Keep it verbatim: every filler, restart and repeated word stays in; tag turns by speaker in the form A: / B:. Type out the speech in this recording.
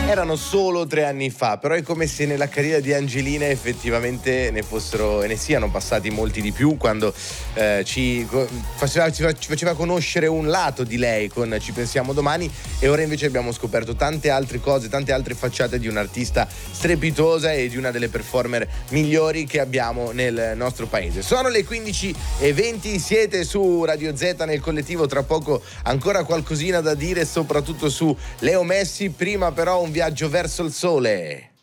A: Erano solo tre anni fa, però è come se nella carriera di Angelina effettivamente ne fossero e ne siano passati molti di più, quando eh, ci, faceva, ci faceva conoscere un lato di lei con Ci pensiamo domani, e ora invece abbiamo scoperto tante altre cose, tante altre facciate di un'artista strepitosa e di una delle performer migliori che abbiamo nel nostro paese. Sono le quindici e venti, siete su Radio Z nel collettivo, tra poco ancora qualcosina da dire soprattutto su Leo Messi, prima però un viaggio verso il sole.